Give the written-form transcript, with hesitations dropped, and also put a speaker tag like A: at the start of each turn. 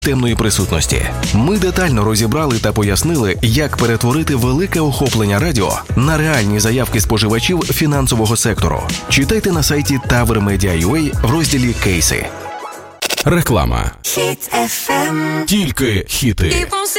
A: темної присутності. Ми детально розібрали та пояснили, як перетворити велике охоплення радіо на реальні заявки споживачів фінансового сектору. Читайте на сайті TowerMedia.ua в розділі «Кейси».
B: Реклама.
C: Hit FM.
B: Тільки хіти.